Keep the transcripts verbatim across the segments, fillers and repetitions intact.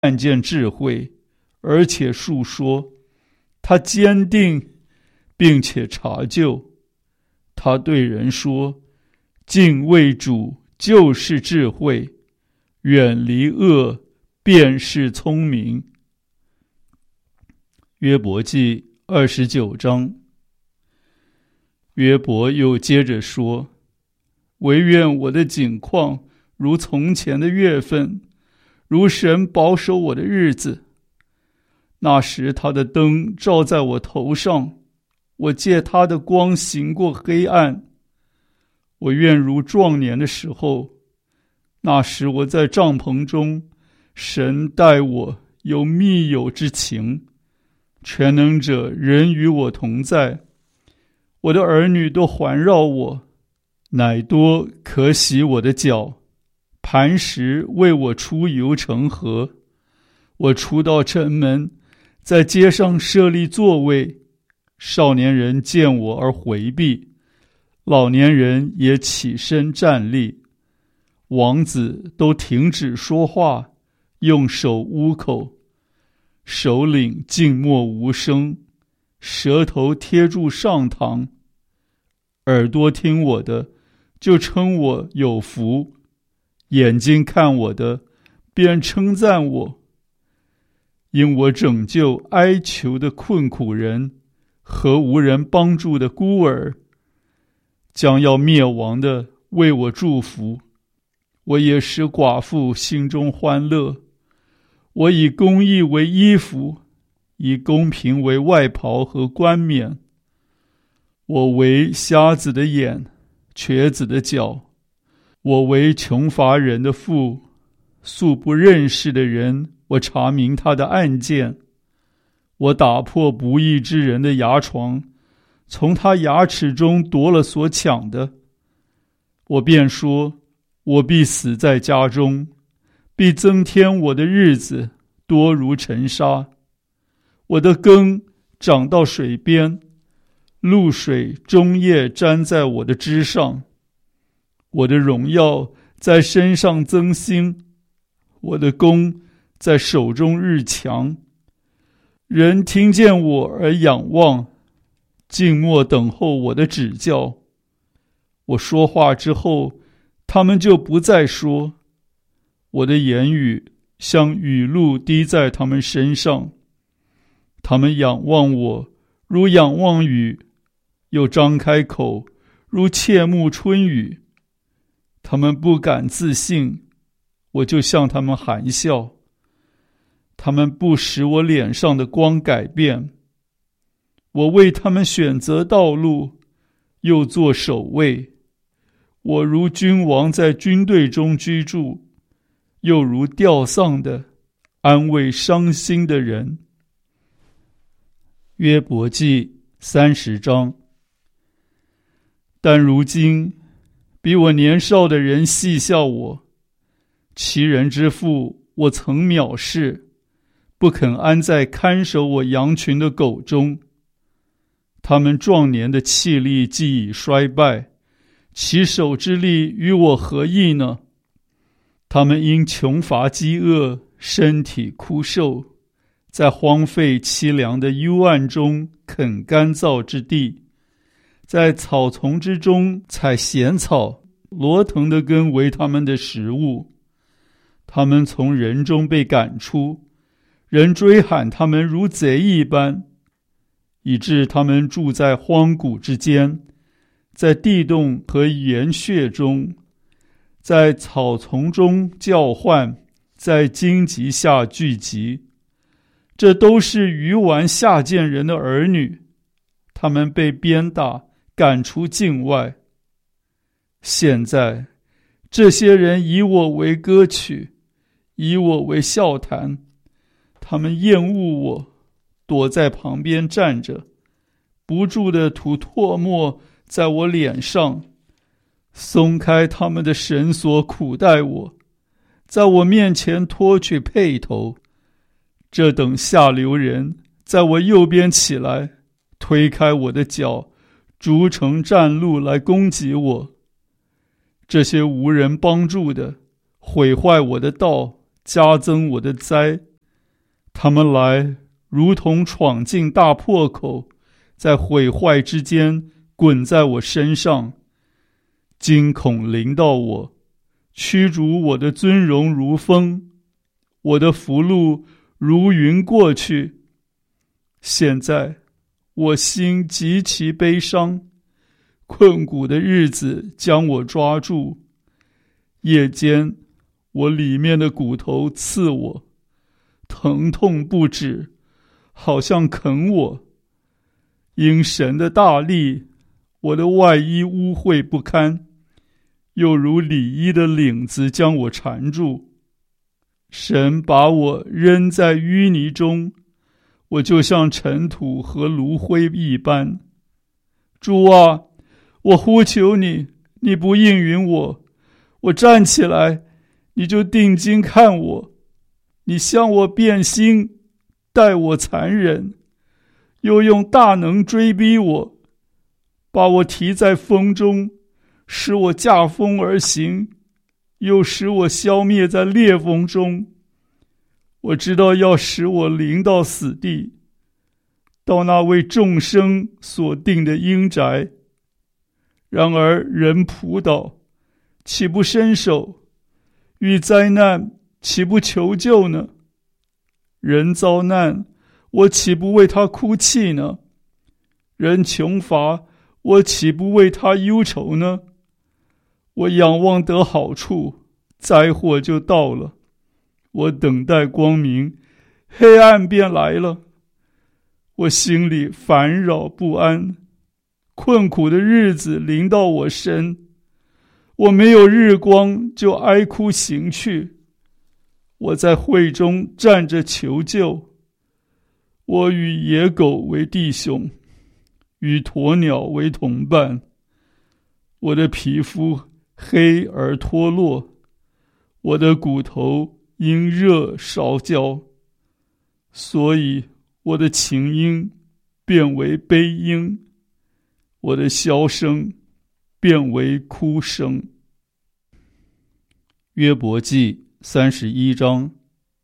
看见智慧，而且述说，他坚定并且查究。他对人说，敬畏主就是智慧，远离恶便是聪明。约伯记二十九章。约伯又接着说，惟愿我的景况如从前的月份，如神保守我的日子。那时他的灯照在我头上，我借他的光行过黑暗。我愿如壮年的时候，那时我在帐篷中，神待我有密友之情，全能者人与我同在，我的儿女都环绕我，乃多可洗我的脚，磐石为我出油成河。我出到城门，在街上设立座位，少年人见我而回避，老年人也起身站立，王子都停止说话，用手捂口，首领静默无声，舌头贴住上膛。耳朵听我的，就称我有福；眼睛看我的，便称赞我。因我拯救哀求的困苦人和无人帮助的孤儿，将要灭亡的为我祝福。我也使寡妇心中欢乐。我以公义为衣服，以公平为外袍和冠冕。我为瞎子的眼，瘸子的脚。我为穷乏人的父，素不认识的人，我查明他的案件。我打破不义之人的牙床，从他牙齿中夺了所抢的。我便说，我必死在家中，必增添我的日子，多如尘沙。我的根长到水边，露水终夜沾在我的枝上。我的荣耀在身上增新，我的弓在手中日强。人听见我而仰望，静默等候我的指教。我说话之后，他们就不再说。我的言语像雨露滴在他们身上。他们仰望我，如仰望雨，又张开口，如切慕春雨。他们不敢自信，我就向他们含笑。他们不使我脸上的光改变。我为他们选择道路，又做守卫。我如君王在军队中居住，又如吊丧的安慰伤心的人。约伯记三十章。但如今比我年少的人戏笑我，其人之父我曾藐视，不肯安在看守我羊群的狗中。他们壮年的气力既已衰败，其手之力与我何异呢？他们因穷乏饥饿，身体枯瘦，在荒废凄凉的幽暗中啃干燥之地，在草丛之中采咸草，罗藤的根为他们的食物。他们从人中被赶出，人追喊他们如贼一般，以致他们住在荒谷之间，在地洞和岩穴中，在草丛中叫唤，在荆棘下聚集。这都是愚顽下贱人的儿女，他们被鞭打，赶出境外。现在这些人以我为歌曲，以我为笑谈。他们厌恶我，躲在旁边站着，不住地吐唾沫在我脸上，松开他们的绳索苦待我，在我面前脱去辔头。这等下流人在我右边起来，推开我的脚，筑成战路来攻击我。这些无人帮助的，毁坏我的道，加增我的灾。 他们来如同闯进大破口，在毁坏之间滚在我身上，惊恐临到我，驱逐我的尊荣如风，我的福禄如云过去。现在我心极其悲伤，困苦的日子将我抓住，夜间我里面的骨头刺我，疼痛不止，好像啃我。因神的大力，我的外衣污秽不堪，又如里衣的领子将我缠住。神把我扔在淤泥中，我就像尘土和炉灰一般。主啊，我呼求你，你不应允我。我站起来，你就定睛看我。你向我变心，待我残忍，又用大能追逼我，把我提在风中，使我驾风而行，又使我消灭在烈风中。我知道要使我临到死地，到那为众生所定的阴宅。然而人仆倒，岂不伸手？遇灾难，岂不求救呢？人遭难，我岂不为他哭泣呢？人穷乏，我岂不为他忧愁呢？我仰望得好处，灾祸就到了。我等待光明，黑暗便来了。我心里烦扰不安，困苦的日子临到我身。我没有日光，就哀哭行去。我在会中站着求救。我与野狗为弟兄，与鸵鸟为同伴。我的皮肤黑而脱落，我的骨头因热烧焦，所以我的琴音变为悲音，我的箫声变为哭声。约伯记三十一章。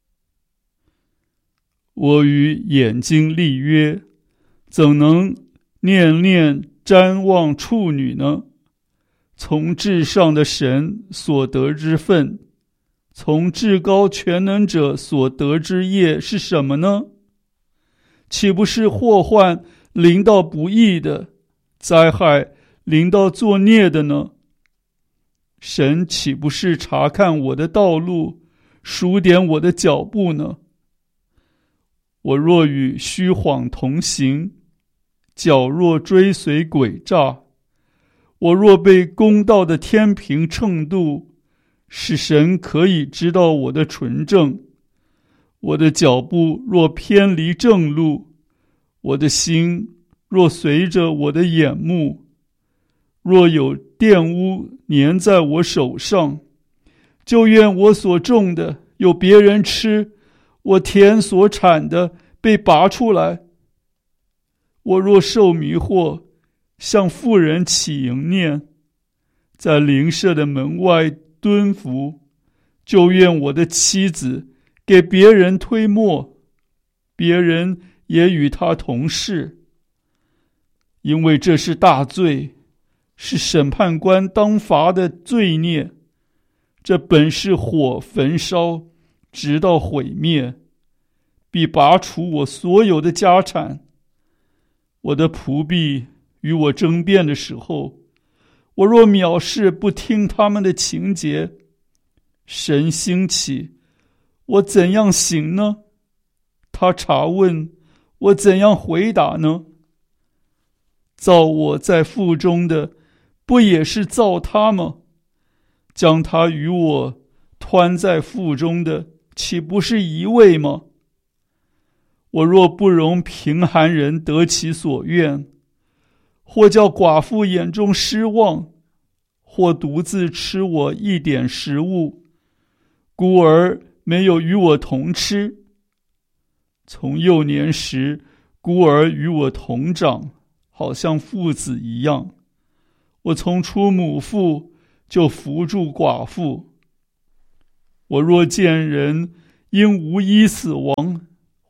我与眼睛立约，怎能念念瞻望处女呢？从至上的神所得之分，从至高全能者所得之业是什么呢？岂不是祸患临到不义的，灾害临到作孽的呢？神岂不是查看我的道路，数点我的脚步呢？我若与虚谎同行，脚若追随诡诈，我若被公道的天平秤度，使神可以知道我的纯正。我的脚步若偏离正路，我的心若随着我的眼目，若有玷污粘在我手上，就愿我所种的有别人吃，我田所产的被拔出来。我若受迷惑，向妇人起淫念，在邻舍的门外蹲伏，就愿我的妻子给别人推磨，别人也与他同事。因为这是大罪，是审判官当罚的罪孽。这本是火焚烧，直到毁灭，必拔除我所有的家产。我的仆婢与我争辩的时候，我若藐视不听他们的情节，神兴起，我怎样行呢？他查问，我怎样回答呢？造我在腹中的，不也是造他吗？将他与我湍在腹中的，岂不是一位吗？我若不容贫寒人得其所愿，或叫寡妇眼中失望，或独自吃我一点食物，孤儿没有与我同吃。从幼年时，孤儿与我同长，好像父子一样。我从出母腹，就扶助寡妇。我若见人因无依死亡，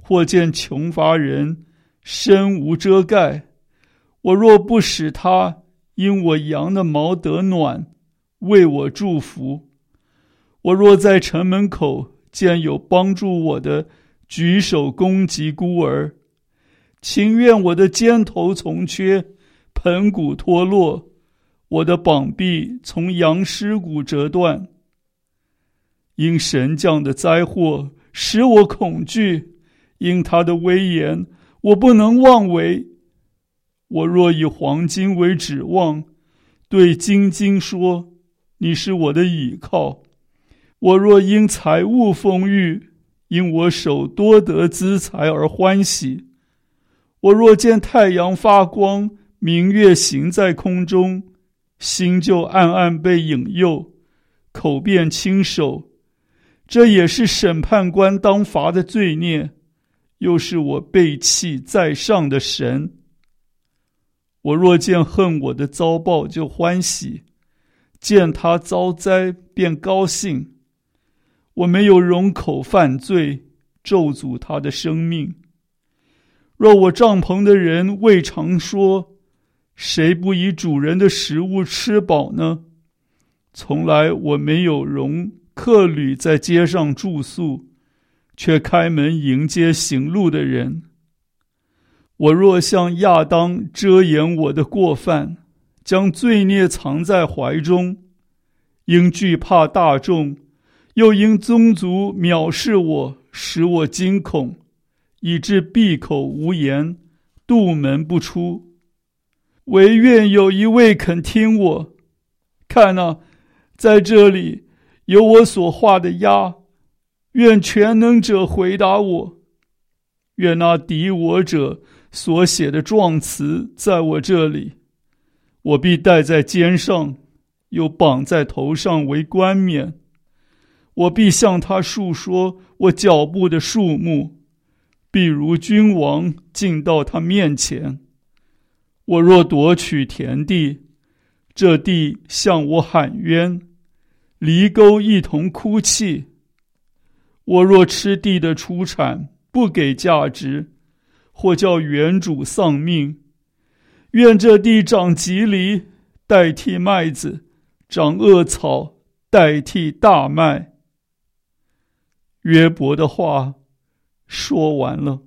或见穷乏人身无遮盖，我若不使他因我羊的毛得暖，为我祝福，我若在城门口见有帮助我的举手攻击孤儿，情愿我的肩头从缺，盆骨脱落，我的膀臂从羊尸骨折断。因神降的灾祸使我恐惧，因他的威严我不能妄为。我若以黄金为指望，对金金说，你是我的倚靠。我若因财物丰裕，因我手多得资财而欢喜。我若见太阳发光，明月行在空中，心就暗暗被引诱，口便轻手，这也是审判官当罚的罪孽，又是我背弃在上的神。我若见恨我的遭报就欢喜，见他遭灾便高兴。我没有容口犯罪，咒诅他的生命。若我帐篷的人未尝说，谁不以主人的食物吃饱呢？从来我没有容客旅在街上住宿，却开门迎接行路的人。我若像亚当遮掩我的过犯，将罪孽藏在怀中，因惧怕大众，又因宗族藐视我，使我惊恐，以致闭口无言，杜门不出。唯愿有一位肯听我。看啊，在这里有我所画的鸭，愿全能者回答我。愿那敌我者所写的状词在我这里，我必戴在肩上，又绑在头上为冠冕。我必向他述说我脚步的数目，必如君王进到他面前。我若夺取田地，这地向我喊冤，犁沟一同哭泣。我若吃地的出产，不给价值，或叫原主丧命，愿这地长棘藜代替麦子，长恶草代替大麦。约伯的话说完了。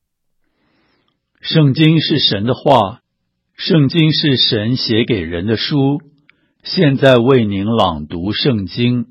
圣经是神的话，圣经是神写给人的书，现在为您朗读圣经。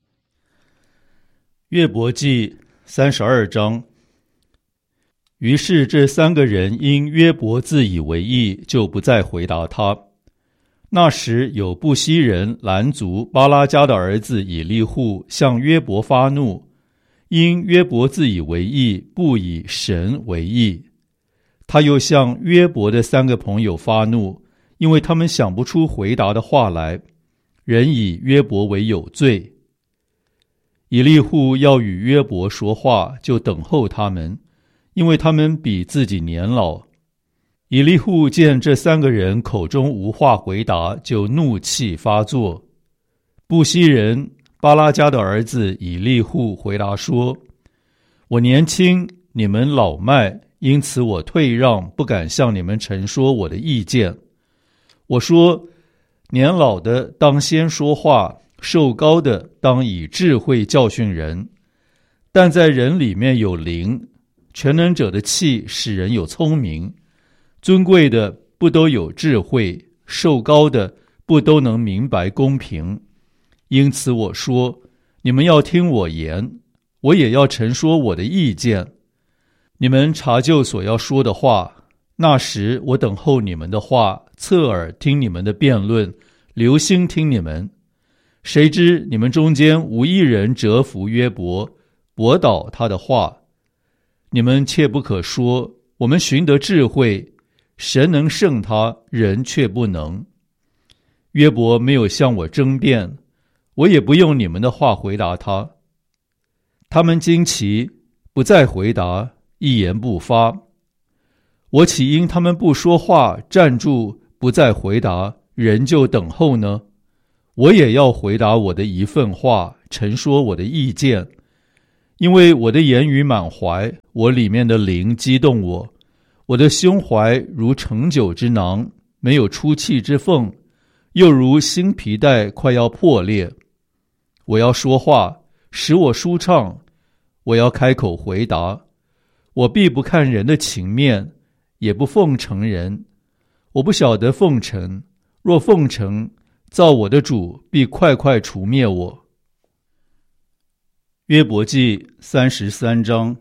约伯记三十二章。于是这三个人因约伯自以为义，就不再回答他。那时有布西人兰族巴拉迦的儿子以利户向约伯发怒，因约伯自以为义，不以神为义。他又向约伯的三个朋友发怒，因为他们想不出回答的话来，人以约伯为有罪。以利户要与约伯说话，就等候他们，因为他们比自己年老。以利户见这三个人口中无话回答，就怒气发作。布西人巴拉迦的儿子以利户回答说，我年轻，你们老迈，因此我退让，不敢向你们陈说我的意见。我说，年老的当先说话，寿高的当以智慧教训人。但在人里面有灵，全能者的气使人有聪明，尊贵的不都有智慧，寿高的不都能明白公平。因此我说，你们要听我言，我也要陈说我的意见。你们查究所要说的话，那时我等候你们的话，侧耳听你们的辩论，留心听你们。谁知你们中间无一人折服约伯，驳倒他的话。你们切不可说，我们寻得智慧，神能胜他，人却不能。约伯没有向我争辩，我也不用你们的话回答他。他们惊奇，不再回答，一言不发。我岂因他们不说话，站住，不再回答，人就等候呢？我也要回答我的一份话，陈说我的意见。 因为我的言语满怀，我里面的灵激动我，我的胸怀如盛酒之囊，没有出气之缝，又如新皮带快要破裂。我要说话，使我舒畅，我要开口回答。我必不看人的情面，也不奉承人。我不晓得奉承，若奉承，造我的主必快快除灭我。约伯记三十三章。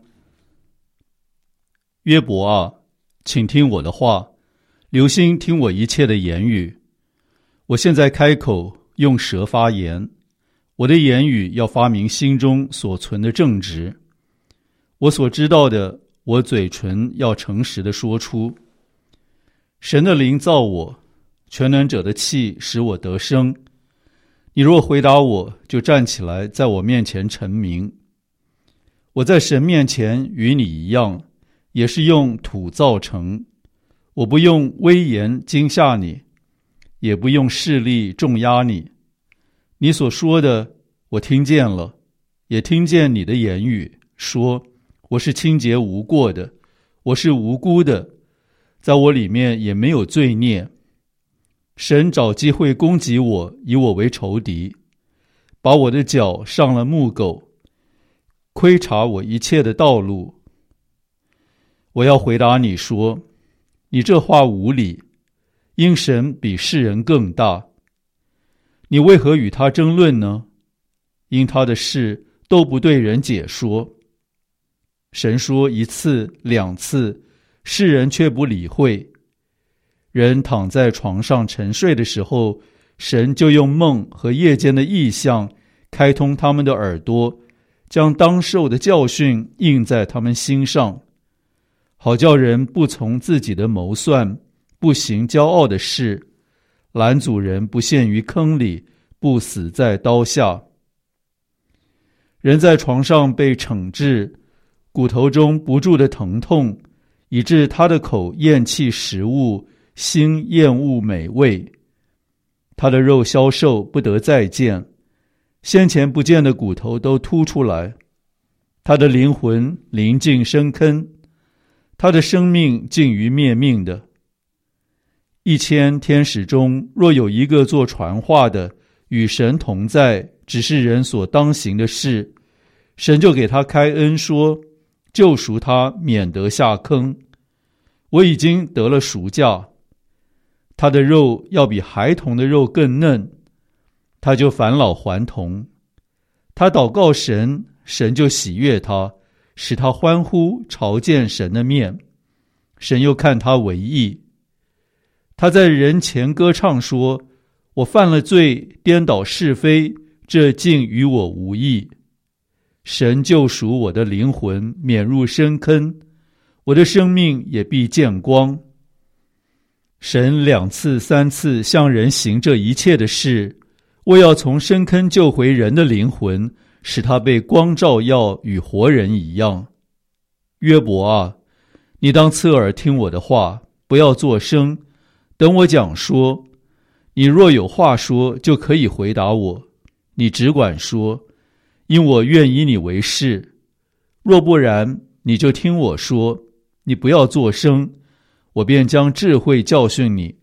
约伯啊，请听我的话，留心听我一切的言语。我现在开口，用舌发言，我的言语要发明心中所存的正直。我所知道的，我嘴唇要诚实地说出。神的灵造我，全能者的气使我得生。你若回答我，就站起来，在我面前陈明。我在神面前与你一样，也是用土造成。我不用威严惊吓你，也不用势力重压你。你所说的，我听见了，也听见你的言语，说我是清洁无过的，我是无辜的，在我里面也没有罪孽。神找机会攻击我，以我为仇敌，把我的脚上了木狗，窥察我一切的道路。我要回答你说，你这话无理，因神比世人更大。你为何与他争论呢？因他的事都不对人解说。神说一次两次，世人却不理会。人躺在床上沉睡的时候，神就用梦和夜间的异象开通他们的耳朵，将当受的教训印在他们心上，好叫人不从自己的谋算，不行骄傲的事，拦阻人不陷于坑里，不死在刀下。人在床上被惩治，骨头中不住的疼痛，以致他的口厌弃食物，心厌恶美味。他的肉消瘦，不得再见，先前不见的骨头都凸出来。他的灵魂临近深坑，他的生命近于灭命的。一千天使中，若有一个做传话的，与神同在，只是人所当行的事，神就给他开恩说，救赎他，免得下坑。我已经得了赎价，他的肉要比孩童的肉更嫩，他就返老还童。他祷告神，神就喜悦他，使他欢呼，朝见神的面。神又看他为义。他在人前歌唱说，我犯了罪，颠倒是非，这竟与我无益。神救赎我的灵魂，免入深坑，我的生命也必见光。神两次三次向人行这一切的事，为要从深坑救回人的灵魂，使他被光照耀，与活人一样。约伯啊，你当侧耳听我的话，不要作声，等我讲说。你若有话说，就可以回答我，你只管说，因我愿以你为是。若不然，你就听我说，你不要作声，我便将智慧教训你。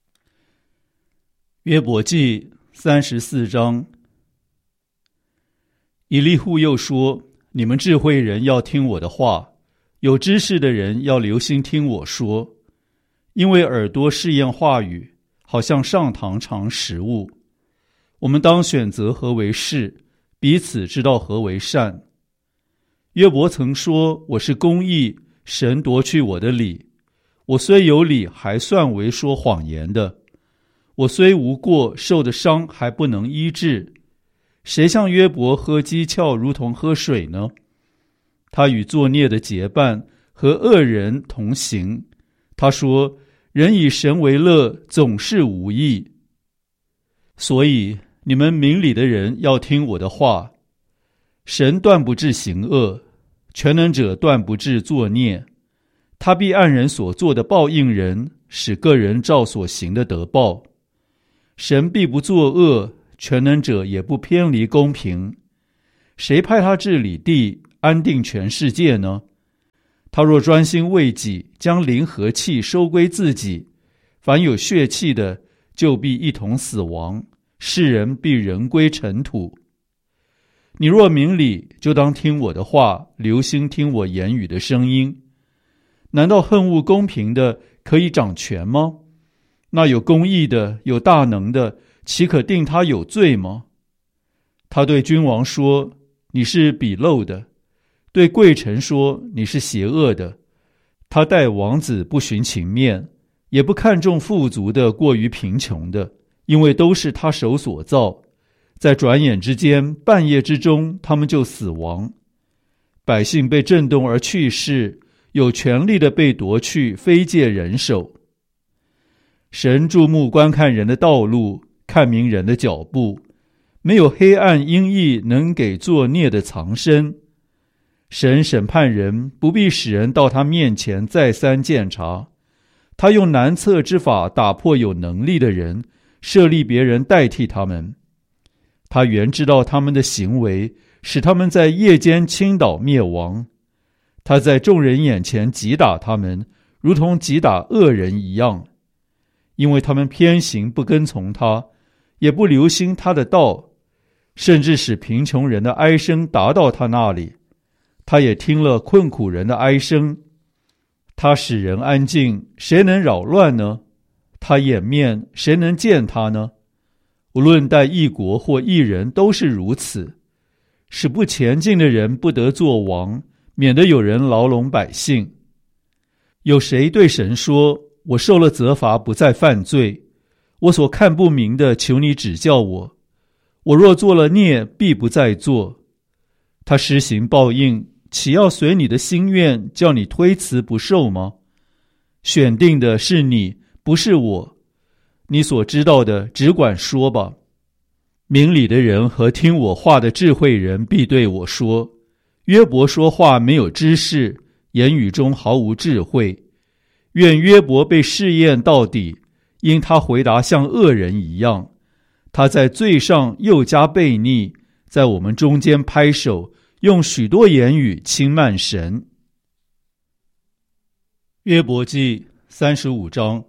约伯记三十四章。以利户又说，你们智慧人要听我的话，有知识的人要留心听我说，因为耳朵试验话语，好像上膛尝食物。我们当选择何为是，彼此知道何为善。约伯曾说，我是公义，神夺去我的理。我虽有理，还算为说谎言的。我虽无过，受的伤还不能医治。谁像约伯喝讥诮如同喝水呢？他与作孽的结伴，和恶人同行。他说，人以神为乐，总是无益。所以你们明理的人要听我的话。神断不致行恶，全能者断不致作孽。他必按人所做的报应人，使个人照所行的得报。神必不作恶，全能者也不偏离公平。谁派他治理地， 安定全世界呢？他若专心为己，将灵和气收归自己，凡有血气的，就必一同死亡，世人必人归尘土。你若明理，就当听我的话，留心听我言语的声音。难道恨恶公平的可以掌权吗？那有公义的，有大能的，岂可定他有罪吗？他对君王说，你是鄙陋的；对贵臣说，你是邪恶的。他待王子不徇情面，也不看重富足的过于贫穷的，因为都是他手所造，在转眼之间，半夜之中，他们就死亡。百姓被震动而去世，有权力的被夺去，非借人手。神注目观看人的道路，看明人的脚步，没有黑暗阴翳能给作孽的藏身。神审判人，不必使人到他面前再三鉴察。他用难测之法打破有能力的人，设立别人代替他们。他原知道他们的行为，使他们在夜间倾倒灭亡。他在众人眼前击打他们，如同击打恶人一样，因为他们偏行不跟从他，也不留心他的道，甚至使贫穷人的哀声达到他那里。他也听了困苦人的哀声。他使人安静，谁能扰乱呢？他掩面，谁能见他呢？无论待一国或一人，都是如此，使不前进的人不得作王，免得有人牢笼百姓。有谁对神说，我受了责罚，不再犯罪，我所看不明的，求你指教我，我若做了孽，必不再做。他施行报应，岂要随你的心愿，叫你推辞不受吗？选定的是你，不是我。你所知道的，只管说吧。明理的人和听我话的智慧人必对我说，约伯说话没有知识，言语中毫无智慧。愿约伯被试验到底，因他回答像恶人一样。他在罪上又加悖逆，在我们中间拍手，用许多言语轻慢神。约伯记三十五章。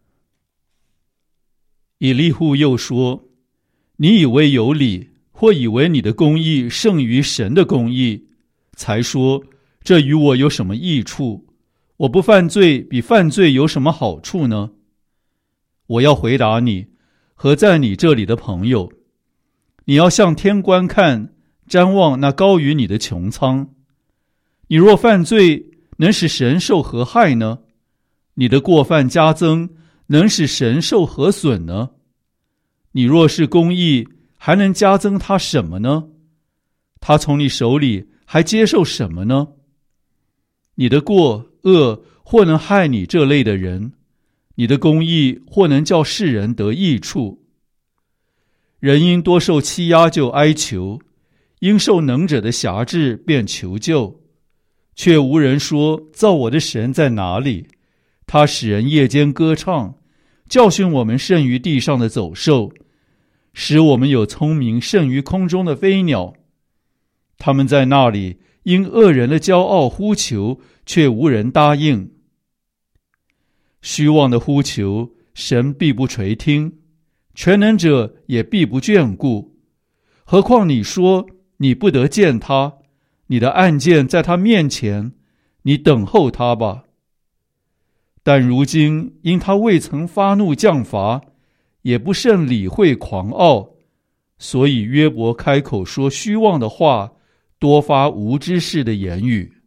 以利户又说，你以为有理，或以为你的公义胜于神的公义，才说这与我有什么益处？我不犯罪，比犯罪有什么好处呢？我要回答你，和在你这里的朋友，你要向天观看，瞻望那高于你的穹苍。你若犯罪，能使神受何害呢？你的过犯加增，能使神受何损呢？你若是公义，还能加增他什么呢？他从你手里还接受什么呢？你的过恶或能害你这类的人，你的公义或能叫世人得益处。人因多受欺压就哀求，因受能者的辖制便求救，却无人说造我的神在哪里？他使人夜间歌唱，教训我们胜于地上的走兽，使我们有聪明胜于空中的飞鸟。他们在那里因恶人的骄傲呼求，却无人答应。虚妄的呼求，神必不垂听，全能者也必不眷顾。何况你说你不得见他，你的案件在他面前，你等候他吧。但如今因他未曾发怒降罚，也不甚理会狂傲，所以约伯开口说虚妄的话，多发无知识的言语。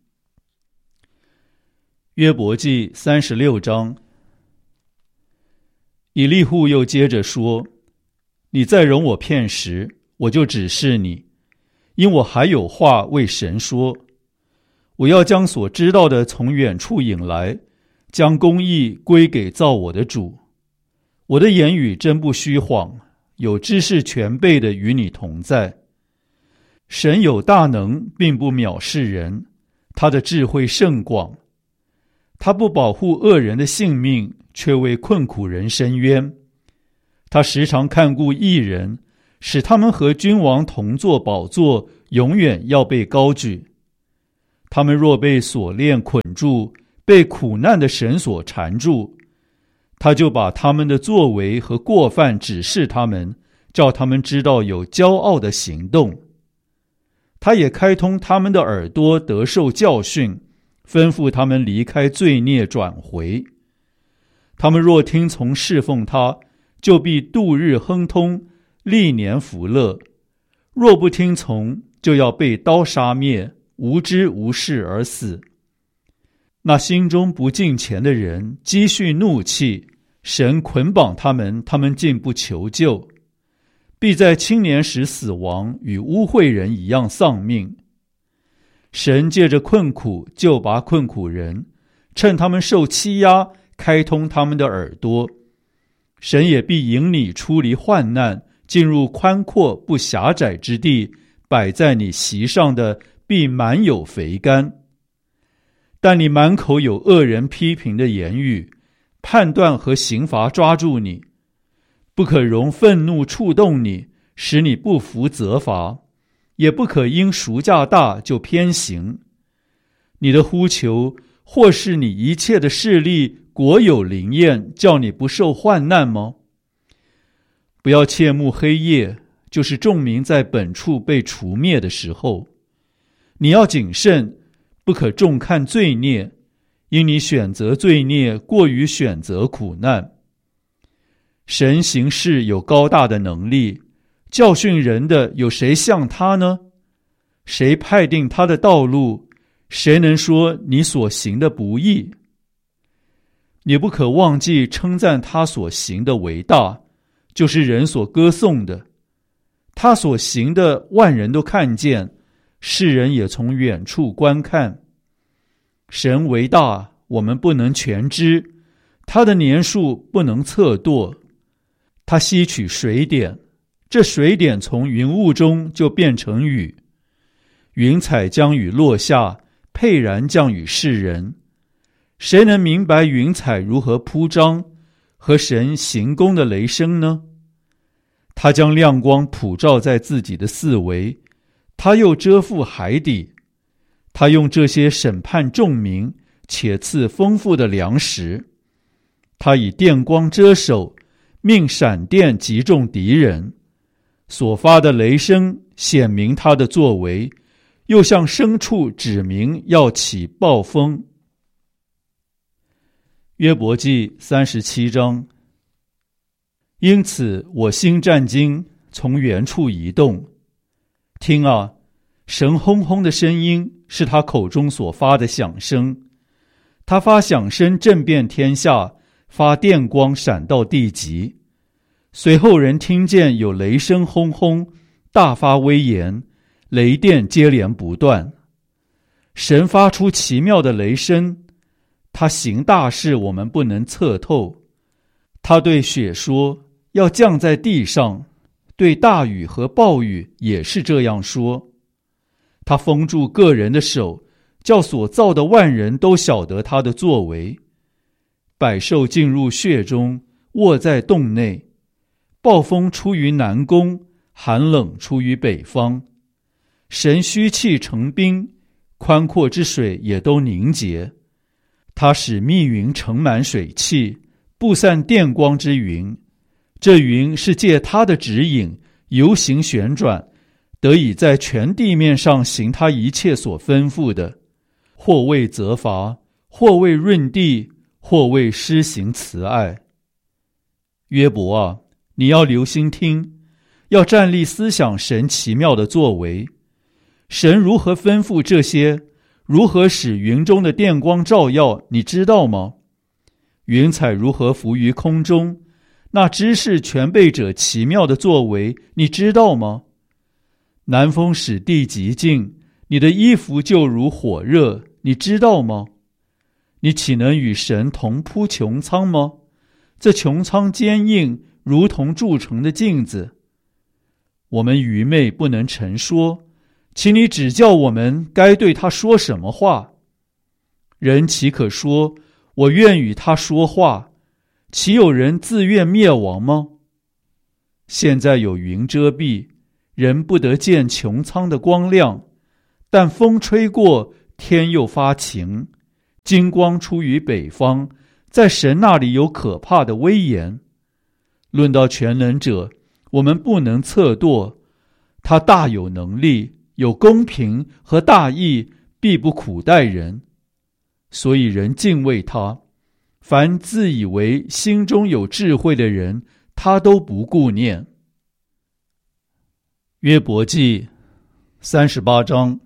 约伯记三十六章。以利户又接着说，你再容我片时，我就指示你，因我还有话为神说。我要将所知道的从远处引来，将公义归给造我的主。我的言语真不虚谎，有知识全备的与你同在。神有大能，并不藐视人，他的智慧甚广。他不保护恶人的性命，却为困苦人伸冤。他时常看顾义人，使他们和君王同坐宝座，永远要被高举。 他们若被锁链捆住，被苦难的绳索缠住，他就把他们的作为和过犯指示他们，叫他们知道有骄傲的行动。他也开通他们的耳朵，得受教训，吩咐他们离开罪孽，转回。他们若听从侍奉他，就必度日亨通，历年福乐；若不听从，就要被刀杀灭，无知无事而死。那心中不敬虔的人积蓄怒气，神捆绑他们，他们竟不求救，必在青年时死亡，与污秽人一样丧命。神借着困苦救拔困苦人，趁他们受欺压，开通他们的耳朵。神也必引你出离患难，进入宽阔不狭窄之地，摆在你席上的必满有肥甘。但你满口有恶人批评的言语，判断和刑罚抓住你，不可容愤怒触动你，使你不服责罚，也不可因赎价大就偏行。你的呼求或是你一切的势力果有灵验，叫你不受患难吗？不要切慕黑夜，就是众民在本处被除灭的时候。你要谨慎，不可重看罪孽，因你选择罪孽过于选择苦难。神行事有高大的能力，教训人的有谁像他呢？谁派定他的道路？谁能说你所行的不义？你不可忘记称赞他所行的为大，就是人所歌颂的。他所行的万人都看见，世人也从远处观看。神为大，我们不能全知，他的年数不能测度。他吸取水点，这水点从云雾中就变成雨。云彩将雨落下，沛然降与世人。谁能明白云彩如何铺张，和神行宫的雷声呢？他将亮光普照在自己的四围，他又遮覆海底。他用这些审判众民，且赐丰富的粮食。他以电光遮手，命闪电击中敌人。所发的雷声显明他的作为，又向牲畜指明要起暴风。约伯记三十七章。因此我心战惊，从原处移动。听啊，神轰轰的声音是他口中所发的响声。他发响声震遍天下，发电光闪到地极。随后人听见有雷声轰轰，大发威严，雷电接连不断。神发出奇妙的雷声，他行大事，我们不能测透。他对雪说，要降在地上，对大雨和暴雨也是这样说。他封住个人的手，叫所造的万人都晓得他的作为。百兽进入穴中，卧在洞内。暴风出于南宫，寒冷出于北方。神虚气成冰，宽阔之水也都凝结。他使密云盛满水汽，布散电光之云。这云是借他的指引，游行旋转，得以在全地面上行他一切所吩咐的，或为责罚，或为润地，或为施行慈爱。约伯啊，你要留心听，要站立思想神奇妙的作为。神如何吩咐这些，如何使云中的电光照耀，你知道吗？云彩如何浮于空中，那知识全备者奇妙的作为，你知道吗？南风使地极静，你的衣服就如火热，你知道吗？你岂能与神同铺穹苍吗？这穹苍坚硬，如同铸成的镜子。我们愚昧不能陈说，请你指教我们该对他说什么话。人岂可说，我愿与他说话？岂有人自愿灭亡吗？现在有云遮蔽，人不得见穹苍的光亮，但风吹过， 天又发晴，金光出于北方，在神那里有可怕的威严。论到全能者，我们不能测度，他大有能力，有公平和大义，必不苦待人，所以人敬畏他。凡自以为心中有智慧的人，他都不顾念。约伯记三十八章。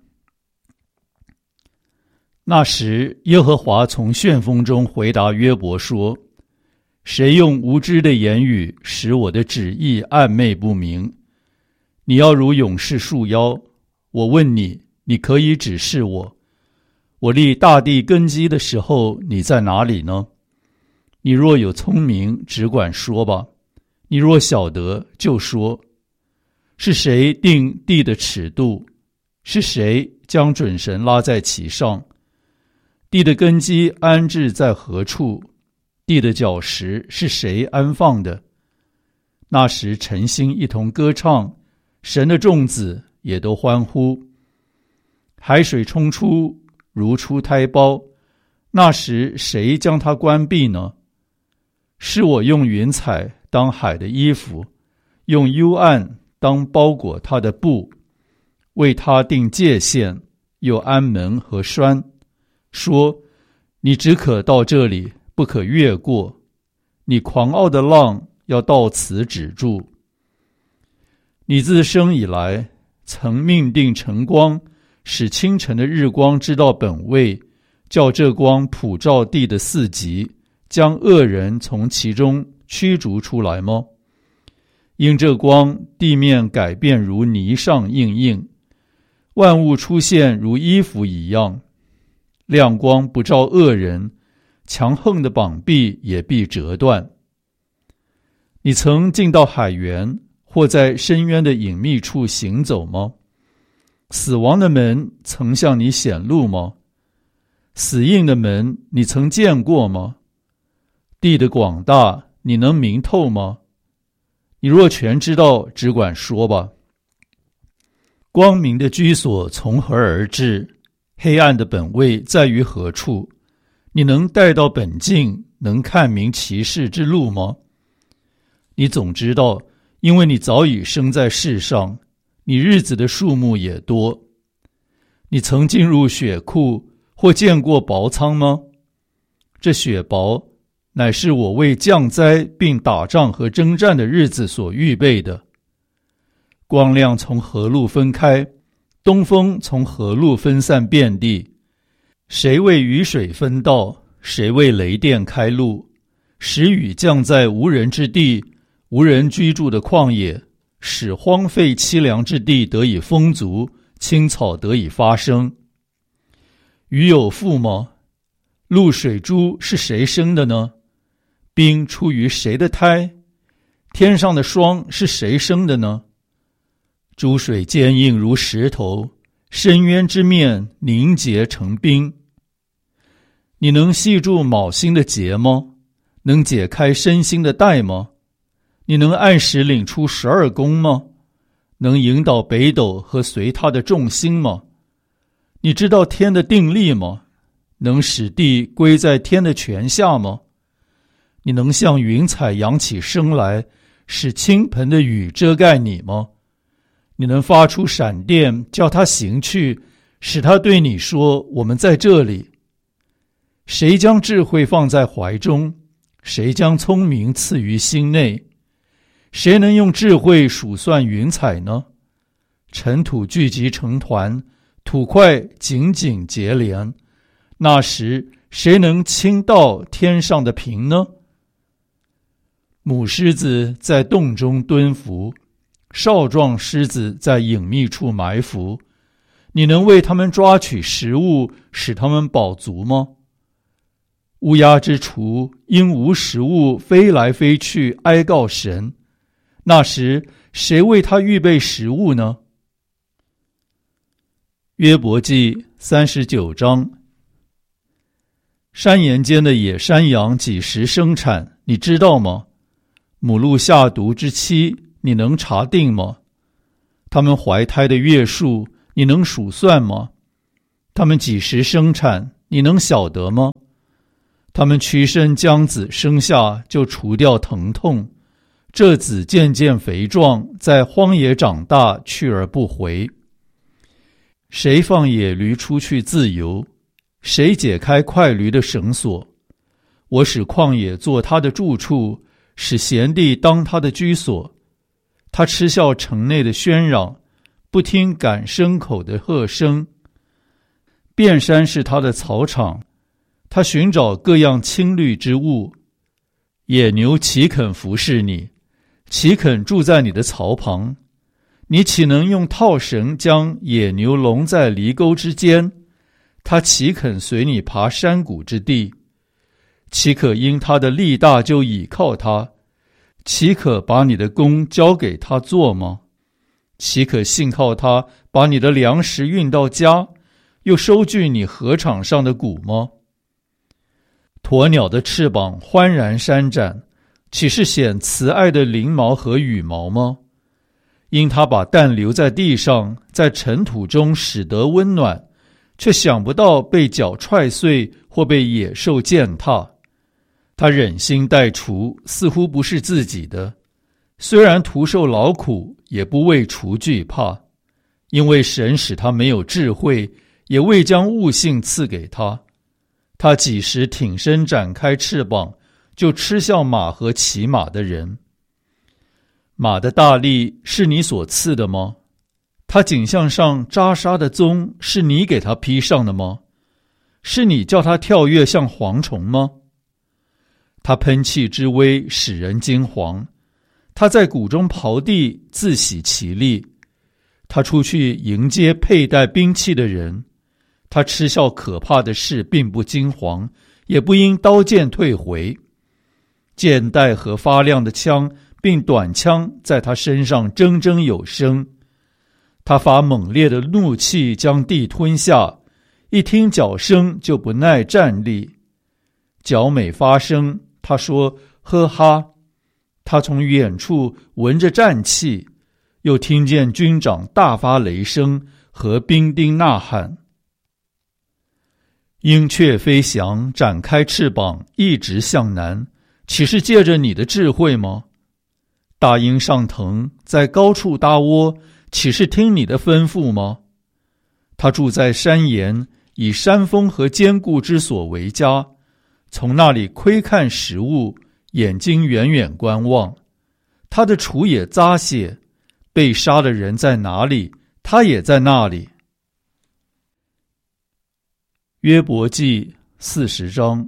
那时，耶和华从旋风中回答约伯说：谁用无知的言语使我的旨意暧昧不明？你要如勇士束腰，我问你，你可以指示我。我立大地根基的时候，你在哪里呢？你若有聪明，只管说吧；你若晓得，就说。是谁定地的尺度？是谁将准绳拉在其上？地的根基安置在何处？地的角石是谁安放的？那时晨星一同歌唱，神的众子也都欢呼。海水冲出，如出胎胞，那时谁将它关闭呢？是我用云彩当海的衣服，用幽暗当包裹它的布，为它定界限，又安门和栓，说：你只可到这里，不可越过。你狂傲的浪要到此止住。你自生以来，曾命定晨光，使清晨的日光知道本位，叫这光普照地的四极，将恶人从其中驱逐出来吗？因这光，地面改变如泥上印印，万物出现如衣服一样。亮光不照恶人，强横的膀臂也必折断。你曾进到海源，或在深渊的隐秘处行走吗？死亡的门曾向你显露吗？死荫的门你曾见过吗？地的广大你能明透吗？你若全知道，只管说吧。光明的居所从何而至？黑暗的本位在于何处？你能带到本境，能看明其事之路吗？你总知道，因为你早已生在世上，你日子的数目也多。你曾进入血库，或见过雹仓吗？这雪雹乃是我为降灾并打仗和征战的日子所预备的。光亮从何路分开？东风从何路分散遍地？谁为雨水分道？谁为雷电开路？使雨降在无人之地，无人居住的旷野，使荒废凄凉之地得以丰足，青草得以发生。雨有父吗？露水珠是谁生的呢？冰出于谁的胎？天上的霜是谁生的呢？诸水坚硬如石头，深渊之面凝结成冰。你能系住卯星的结吗？能解开身心的带吗？你能按时领出十二宫吗？能引导北斗和随它的众星吗？你知道天的定力吗？能使地归在天的权下吗？你能像云彩扬起声来，使倾盆的雨遮盖你吗？你能发出闪电，叫它行去，使它对你说：我们在这里。谁将智慧放在怀中？谁将聪明赐于心内？谁能用智慧数算云彩呢？尘土聚集成团，土块紧紧结连。那时谁能倾倒天上的平呢？母狮子在洞中蹲伏，少壮狮子在隐秘处埋伏。你能为他们抓取食物，使他们饱足吗？乌鸦之雏因无食物飞来飞去，哀告神。那时谁为他预备食物呢？约伯记三十九章。山岩间的野山羊几时生产，你知道吗？母鹿下犊之期，你能查定吗？他们怀胎的月数，你能数算吗？ 他们几时生产，你能晓得吗？他们屈身将子生下，就除掉疼痛。这子渐渐肥壮，在荒野长大，去而不回。谁放野驴出去自由？谁解开快驴的绳索？我使旷野做他的住处，使闲地当他的居所。他嗤笑城内的喧嚷，不听赶牲口的喝声。遍山是他的草场，他寻找各样青绿之物。野牛岂肯服侍你？岂肯住在你的槽旁？你岂能用套绳将野牛笼在犁沟之间？他岂肯随你爬山谷之地？岂可因他的力大就倚靠他？岂可把你的工交给他做吗？岂可信靠他把你的粮食运到家，又收据你禾场上的谷吗？鸵鸟的翅膀欢然扇展，岂是显慈爱的翎毛和羽毛吗？因他把蛋留在地上，在尘土中使得温暖，却想不到被脚踹碎或被野兽践踏。他忍心待锄，似乎不是自己的，虽然徒受劳苦，也不为锄惧怕，因为神使他没有智慧，也未将悟性赐给他。他几时挺身展开翅膀，就嗤笑马和骑马的人。马的大力是你所赐的吗？他颈项上扎沙的鬃是你给他披上的吗？是你叫他跳跃像蝗虫吗？他喷气之威使人惊惶，他在谷中刨地，自喜其力。他出去迎接佩戴兵器的人，他嗤笑可怕的事，并不惊惶，也不因刀剑退回。箭袋和发亮的枪并短枪在他身上铮铮有声。他发猛烈的怒气将地吞下，一听脚声就不耐站立。脚每发声，他说呵哈。他从远处闻着战气，又听见军长大发雷声和兵丁呐喊。鹰雀飞翔，展开翅膀，一直向南，岂是借着你的智慧吗？大鹰上腾，在高处搭窝，岂是听你的吩咐吗？他住在山岩，以山峰和坚固之所为家，从那里窥看食物，眼睛远远观望。他的锄也扎血，被杀的人在哪里，他也在那里。约伯记四十章。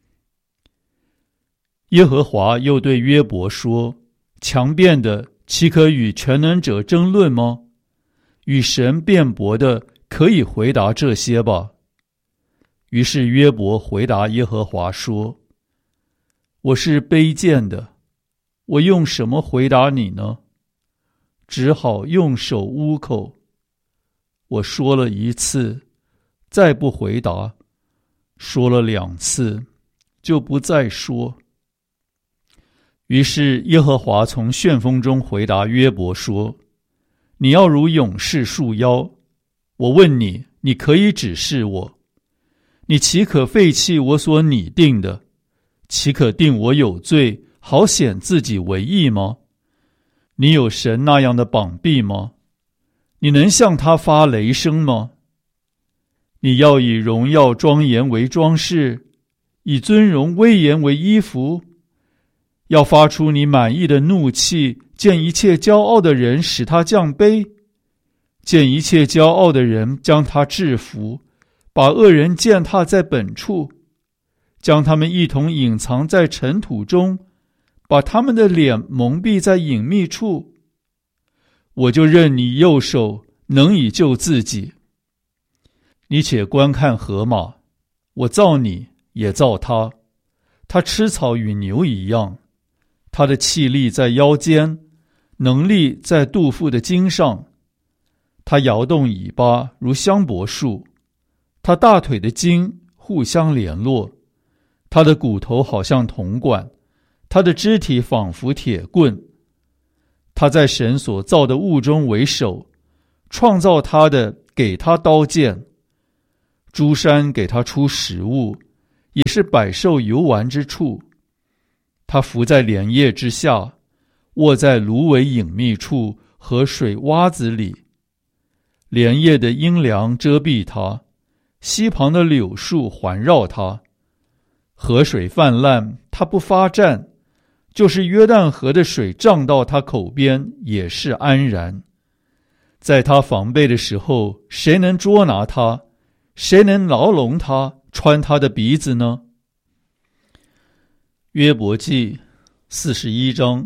耶和华又对约伯说：强辩的岂可与全能者争论吗？与神辩驳的可以回答这些吧。于是约伯回答耶和华说：我是卑贱的，我用什么回答你呢？只好用手捂口。我说了一次，再不回答，说了两次，就不再说。于是耶和华从旋风中回答约伯说：你要如勇士束腰，我问你，你可以指示我。你岂可废弃我所拟定的？岂可定我有罪，好显自己为义吗？你有神那样的膀臂吗？你能向他发雷声吗？你要以荣耀庄严为装饰，以尊荣威严为衣服，要发出你满意的怒气，见一切骄傲的人使他降卑，见一切骄傲的人将他制服，把恶人践踏在本处，将他们一同隐藏在尘土中，把他们的脸蒙蔽在隐秘处。我就任你右手能以救自己。你且观看河马，我造你，也造他，他吃草与牛一样，他的气力在腰间，能力在肚腹的筋上。他摇动尾巴如香柏树，他大腿的筋互相联络，他的骨头好像铜管，他的肢体仿佛铁棍。他在神所造的物中为首，创造他的给他刀剑。 诸山给他出食物，也是百兽游玩之处。他伏在莲叶之下，卧在芦苇隐秘处和水洼子里。莲叶的阴凉遮蔽他，溪旁的柳树环绕他。河水泛滥，他不发战，就是约旦河的水涨到他口边，也是安然。在他防备的时候，谁能捉拿他？谁能牢笼他，穿他的鼻子呢？约伯记四十一章。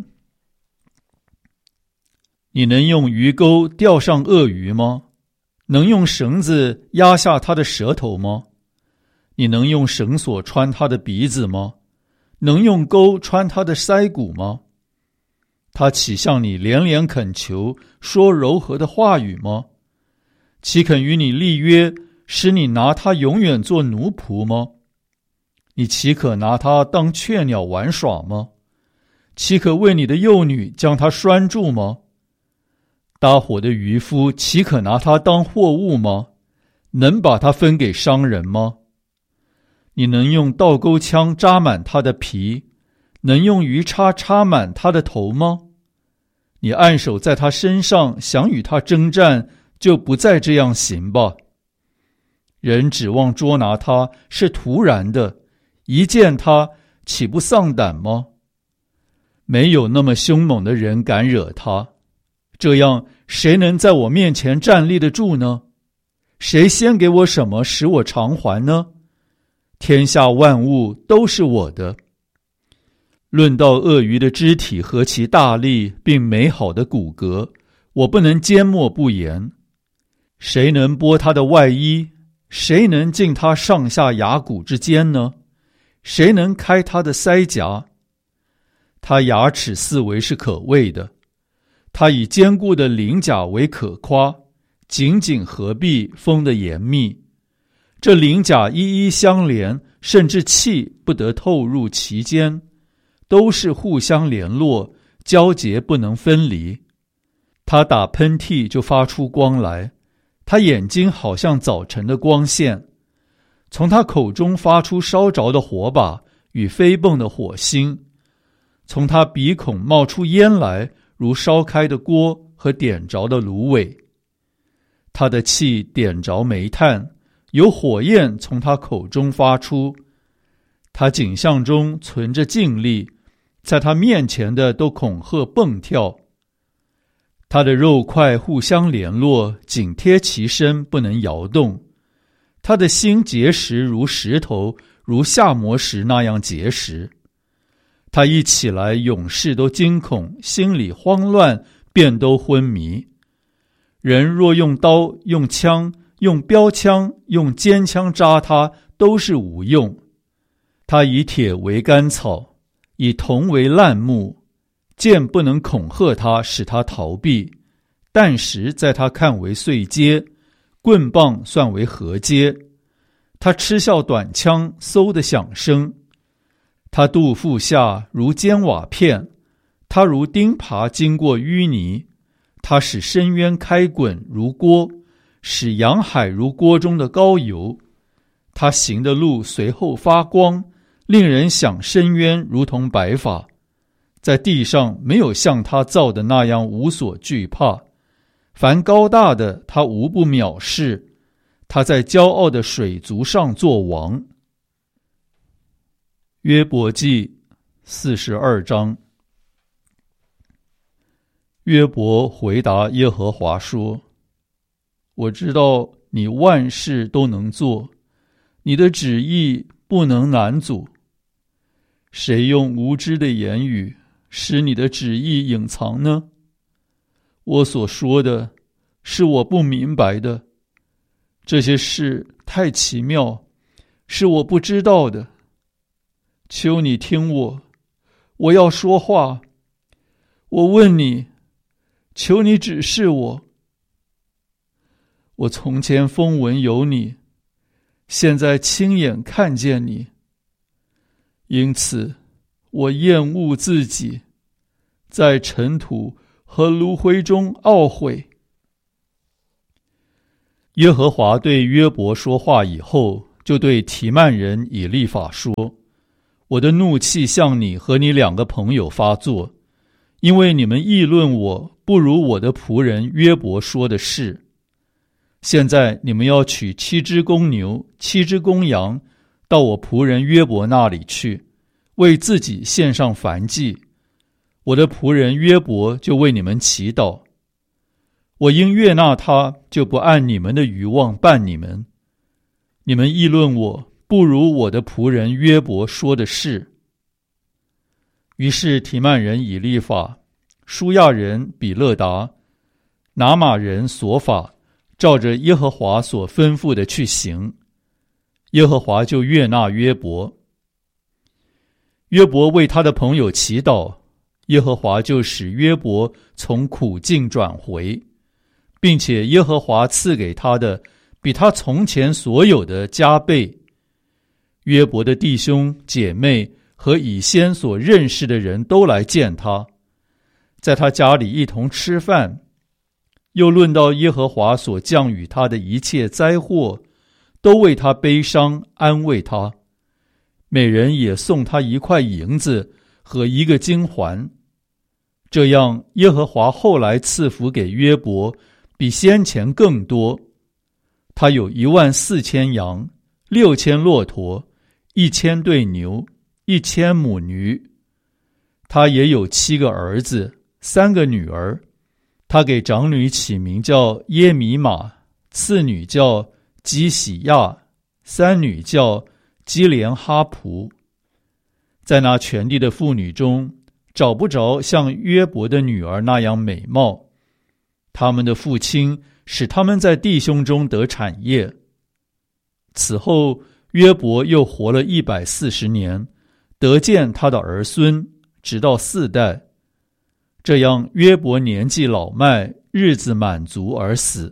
你能用鱼钩钓上鳄鱼吗？能用绳子压下他的舌头吗？你能用绳索穿他的鼻子吗？能用钩穿他的腮骨吗？他岂向你连连恳求，说柔和的话语吗？岂肯与你立约，使你拿他永远做奴仆吗？你岂可拿他当雀鸟玩耍吗？岂可为你的幼女将他拴住吗？搭伙的渔夫岂可拿他当货物吗？能把他分给商人吗？你能用倒钩枪扎满他的皮，能用鱼叉插满他的头吗？你按手在他身上，想与他征战，就不再这样行吧。人指望捉拿他是突然的，一见他岂不丧胆吗？没有那么凶猛的人敢惹他，这样谁能在我面前站立得住呢？谁先给我什么使我偿还呢？天下万物都是我的。论到鳄鱼的肢体和其大力并美好的骨骼，我不能缄默不言。谁能剥他的外衣？谁能进他上下牙骨之间呢？谁能开他的腮颊？他牙齿四围是可畏的，他以坚固的鳞甲为可夸，紧紧合璧，封得严密。这鳞甲一一相连，甚至气不得透入其间，都是互相联络，交结不能分离。他打喷嚏就发出光来，他眼睛好像早晨的光线，从他口中发出烧着的火把与飞蹦的火星，从他鼻孔冒出烟来，如烧开的锅和点着的芦苇。他的气点着煤炭，有火焰从他口中发出。他颈项中存着劲力，在他面前的都恐吓蹦跳。他的肉块互相联络，紧贴其身，不能摇动。他的心结实如石头，如下磨石那样结实。他一起来，勇士都惊恐，心里慌乱，便都昏迷。人若用刀、用枪、用标枪、用尖枪扎他，都是无用。他以铁为干草，以铜为烂木，剑不能恐吓他，使他逃避；弹石在他看为碎阶，棍棒算为合阶。他嗤笑短枪，嗖的响声。他肚腹下如尖瓦片，他如钉耙经过淤泥。他使深渊开滚如锅，使洋海如锅中的高油。他行的路随后发光，令人想深渊如同白发。在地上没有像他造的那样无所惧怕，凡高大的他无不藐视。他在骄傲的水族上作王。约伯记四十二章。约伯回答耶和华说：我知道你万事都能做，你的旨意不能难阻。谁用无知的言语使你的旨意隐藏呢？我所说的是我不明白的，这些事太奇妙，是我不知道的。求你听我，我要说话。我问你，求你指示我。我从前风闻有你，现在亲眼看见你，因此我厌恶自己，在尘土和炉灰中懊悔。 耶和华对约伯说话以后，就对提曼人以利法说：我的怒气向你和你两个朋友发作，因为你们议论我不如我的仆人约伯说的是。现在你们要取七只公牛、七只公羊，到我仆人约伯那里去，为自己献上燔祭。我的仆人约伯就为你们祈祷。我因悦纳他，就不按你们的愚妄办你们。你们议论我不如我的仆人约伯说的是。于是提曼人以利法、舒亚人比勒达、拿玛人索法，照着耶和华所吩咐的去行。耶和华就悦纳约伯。约伯为他的朋友祈祷，耶和华就使约伯从苦境转回，并且耶和华赐给他的比他从前所有的加倍。约伯的弟兄姐妹和以先所认识的人都来见他，在他家里一同吃饭，又论到耶和华所降与他的一切灾祸，都为他悲伤，安慰他。每人也送他一块银子和一个金环。这样耶和华后来赐福给约伯，比先前更多。他有一万四千羊，六千骆驼，一千对牛，一千母驴。他也有七个儿子，三个女儿。他给长女起名叫耶米玛，次女叫基喜亚，三女叫基连哈普。在那全地的妇女中，找不着像约伯的女儿那样美貌。他们的父亲使他们在弟兄中得产业。此后约伯又活了一百四十年，得见他的儿孙，直到四代。这样约伯年纪老迈，日子满足而死。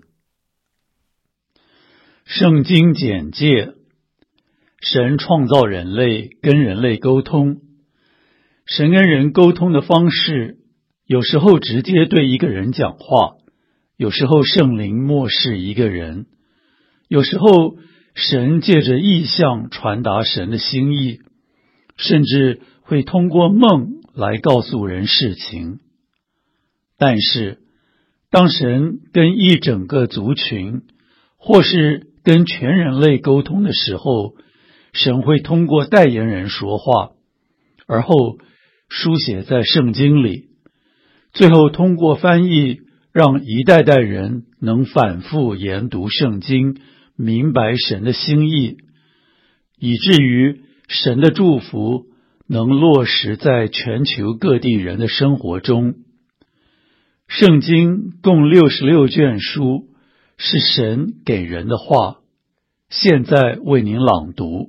圣经简介：神创造人类，跟人类沟通。神跟人沟通的方式，有时候直接对一个人讲话，有时候圣灵默示一个人，有时候神借着异象传达神的心意，甚至会通过梦来告诉人事情。但是当神跟一整个族群或是跟全人类沟通的时候，神会通过代言人说话，而后书写在圣经里，最后通过翻译让一代代人能反复研读圣经，明白神的心意，以至于神的祝福能落实在全球各地人的生活中。圣经共六十六卷书，是神给人的话，现在为您朗读。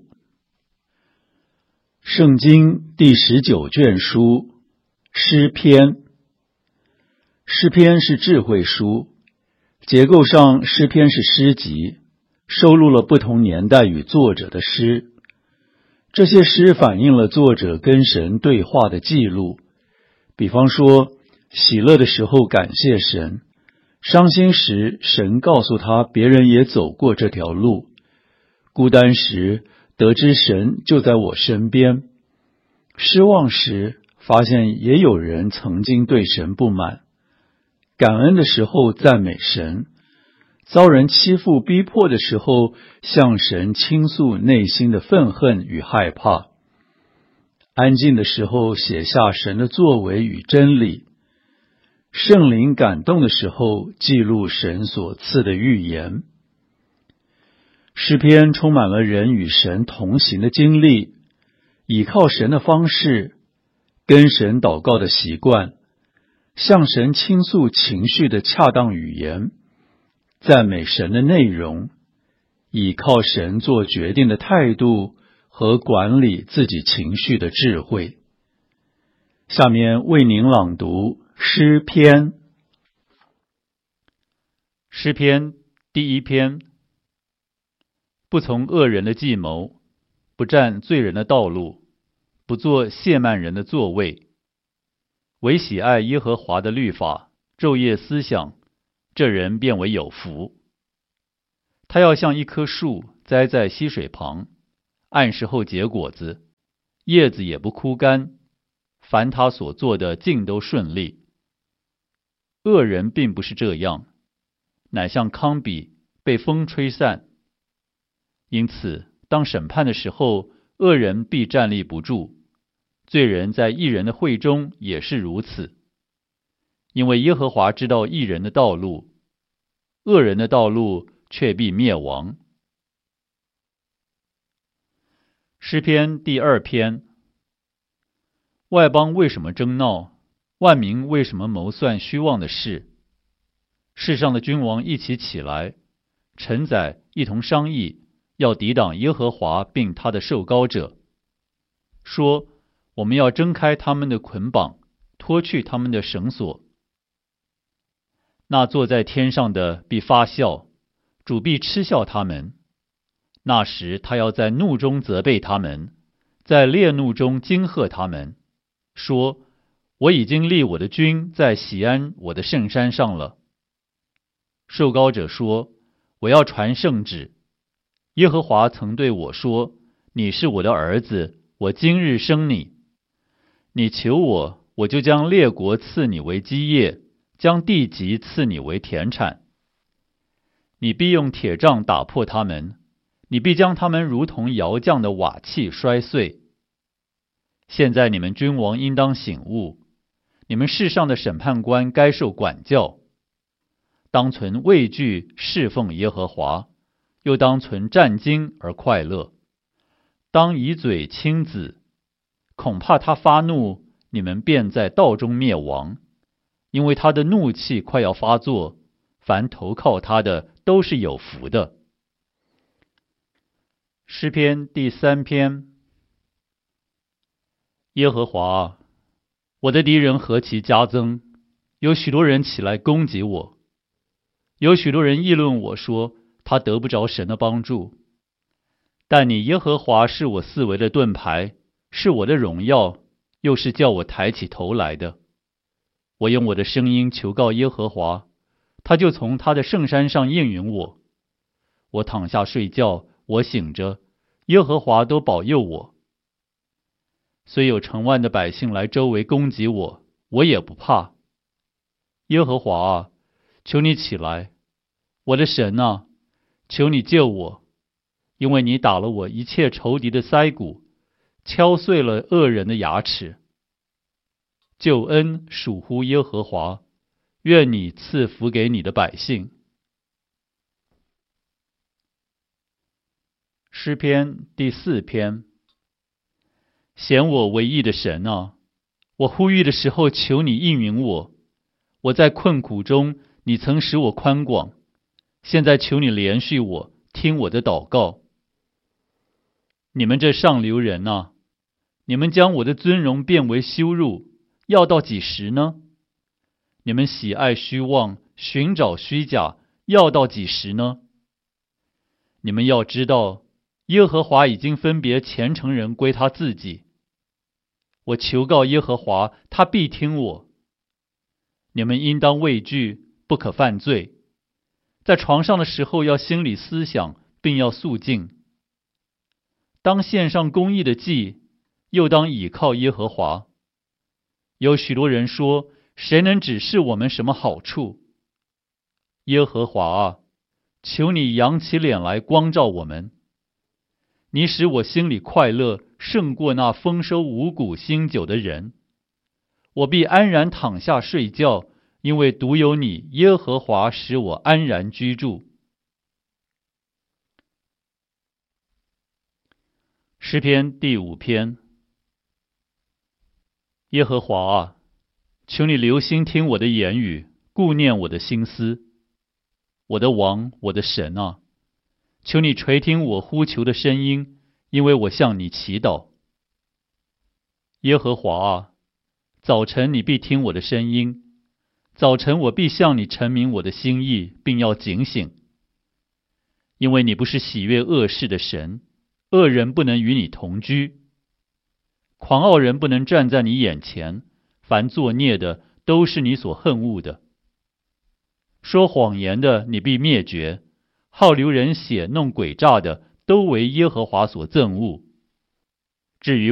圣经第十九卷书，诗篇。诗篇是智慧书，结构上诗篇是诗集，收录了不同年代与作者的诗。这些诗反映了作者跟神对话的记录，比方说喜乐的时候感谢神，伤心时神告诉他别人也走过这条路，孤单时得知神就在我身边，失望时发现也有人曾经对神不满，感恩的时候赞美神，遭人欺负逼迫的时候向神倾诉内心的愤恨与害怕，安静的时候写下神的作为与真理，圣灵感动的时候记录神所赐的预言。诗篇充满了人与神同行的经历，倚靠神的方式，跟神祷告的习惯，向神倾诉情绪的恰当语言，赞美神的内容，倚靠神做决定的态度和管理自己情绪的智慧。下面为您朗读诗篇。 诗篇第一篇。不从恶人的计谋，不占罪人的道路，不做亵慢人的座位，唯喜爱耶和华的律法，昼夜思想，这人便为有福。 他要像一棵树栽在溪水旁，按时候结果子，叶子也不枯干，凡他所做的尽都顺利。恶人并不是这样，乃像糠秕被风吹散。因此，当审判的时候，恶人必站立不住，罪人在义人的会中也是如此。因为耶和华知道义人的道路，恶人的道路却必灭亡。诗篇第二篇。外邦为什么争闹？万民为什么谋算虚妄的事？世上的君王一起起来，臣宰一同商议，要抵挡耶和华并他的受膏者，说：我们要挣开他们的捆绑，脱去他们的绳索。那坐在天上的必发笑，主必嗤笑他们。那时他要在怒中责备他们，在烈怒中惊吓他们，说：我已经立我的君在喜安我的圣山上了。受膏者说：我要传圣旨。耶和华曾对我说：你是我的儿子，我今日生你。你求我，我就将列国赐你为基业，将地级赐你为田产。你必用铁杖打破他们，你必将他们如同窑匠的瓦器摔碎。现在你们君王应当醒悟，你们世上的审判官该受管教。当存畏惧侍奉耶和华，又当存战兢而快乐。当以嘴亲子，恐怕他发怒，你们便在道中灭亡。因为他的怒气快要发作，凡投靠他的都是有福的。诗篇第三篇。耶和华，我的敌人何其加增，有许多人起来攻击我，有许多人议论我说，他得不着神的帮助。但你耶和华是我四围的盾牌，是我的荣耀，又是叫我抬起头来的。我用我的声音求告耶和华，他就从他的圣山上应允我。我躺下睡觉，我醒着，耶和华都保佑我。虽有成万的百姓来周围攻击我，我也不怕。耶和华啊，求你起来，我的神啊，求你救我，因为你打了我一切仇敌的腮骨，敲碎了恶人的牙齿。救恩属乎耶和华，愿你赐福给你的百姓。诗篇第四篇。显我为义的神啊，我呼吁的时候求你应允我。我在困苦中，你曾使我宽广，现在求你怜恤我，听我的祷告。你们这上流人啊，你们将我的尊荣变为羞辱，要到几时呢？你们喜爱虚妄，寻找虚假，要到几时呢？你们要知道，耶和华已经分别虔诚人归他自己。我求告耶和华，他必听我。你们应当畏惧，不可犯罪。在床上的时候要心里思想，并要肃静。当献上公义的祭，又当倚靠耶和华。有许多人说，谁能指示我们什么好处？耶和华啊，求你扬起脸来光照我们。你使我心里快乐，胜过那丰收五谷新酒的人。我必安然躺下睡觉，因为独有你，耶和华使我安然居住。诗篇第五篇。耶和华啊，求你留心听我的言语，顾念我的心思。我的王，我的神啊，求你垂听我呼求的声音，因为我向你祈祷。耶和华啊，早晨你必听我的声音，早晨我必向你陈明我的心意，并要警醒。因为你不是喜悦恶事的神，恶人不能与你同居。狂傲人不能站在你眼前，凡作孽的都是你所恨恶的。说谎言的你必灭绝， 好流人血弄诡诈的，都为耶和华所憎恶。至于